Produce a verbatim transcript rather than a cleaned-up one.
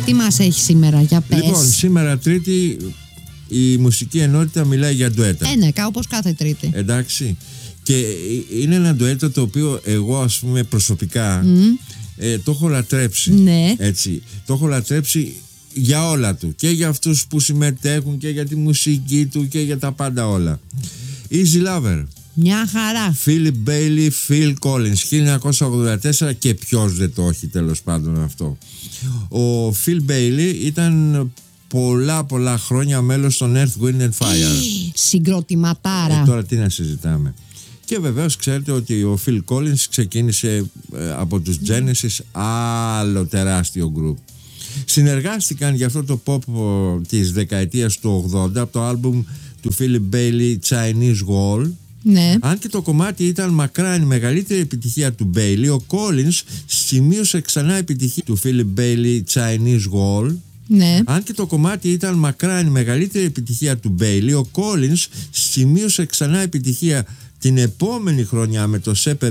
Τι μας έχει σήμερα, για πες. Λοιπόν, σήμερα Τρίτη η μουσική ενότητα μιλάει για ντουέτα. Ε, ναι, όπως κάθε Τρίτη. Εντάξει. Και είναι ένα ντουέτο το οποίο εγώ, ας πούμε, προσωπικά mm. ε, το έχω λατρέψει. Ναι. Έτσι. Το έχω λατρέψει για όλα του. Και για αυτούς που συμμετέχουν και για τη μουσική του και για τα πάντα όλα. Easy Lover. Μια χαρά. Philip Bailey, Phil Collins, χίλια εννιακόσια ογδόντα τέσσερα, και ποιος δεν το έχει τέλος πάντων αυτό. Ο Phil Bailey ήταν πολλά πολλά χρόνια μέλος των Earth, Wind and Fire. Συγκροτηματάρα. Ε, τώρα τι να συζητάμε. Και βεβαίως ξέρετε ότι ο Phil Collins ξεκίνησε ε, από τους Genesis, άλλο τεράστιο γκρουπ. Συνεργάστηκαν για αυτό το pop της δεκαετίας του ογδόντα από το άλμπουμ του Philip Bailey, Chinese Wall. Ναι. Αν και το κομμάτι ήταν μακράν η μεγαλύτερη επιτυχία του Bailey, ο Collins σημείωσε ξανά επιτυχία του Philip Bailey, Chinese Wall. Ναι. Αν και το κομμάτι ήταν μακράν η μεγαλύτερη επιτυχία του Bailey, ο Collins σημείωσε ξανά επιτυχία την επόμενη χρονιά με το Separate